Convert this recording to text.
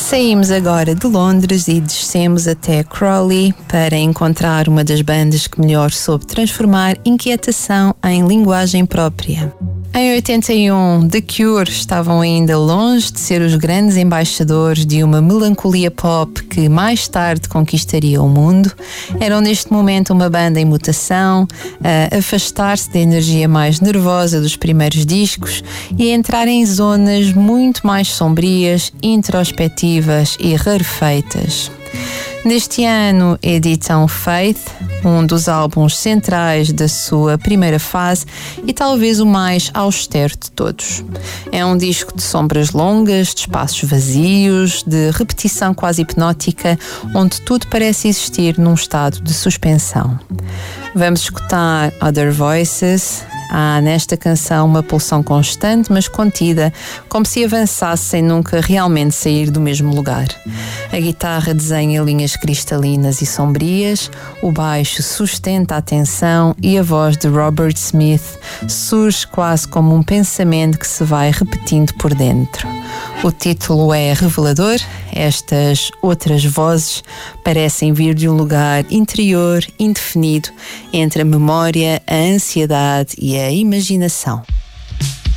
Saímos agora de Londres e descemos até Crawley para encontrar uma das bandas que melhor soube transformar inquietação em linguagem própria. Em 81, The Cure estavam ainda longe de ser os grandes embaixadores de uma melancolia pop que mais tarde conquistaria o mundo. Eram neste momento uma banda em mutação, a afastar-se da energia mais nervosa dos primeiros discos e a entrar em zonas muito mais sombrias, introspectivas e rarefeitas. Neste ano editam Faith, um dos álbuns centrais da sua primeira fase e talvez o mais austero de todos. É um disco de sombras longas, de espaços vazios, de repetição quase hipnótica, onde tudo parece existir num estado de suspensão. Vamos escutar Other Voices. Há nesta canção uma pulsão constante, mas contida, como se avançasse sem nunca realmente sair do mesmo lugar. A guitarra desenha linhas cristalinas e sombrias, o baixo sustenta a tensão e a voz de Robert Smith surge quase como um pensamento que se vai repetindo por dentro. O título é revelador. Estas outras vozes parecem vir de um lugar interior, indefinido, entre a memória, a ansiedade e a imaginação.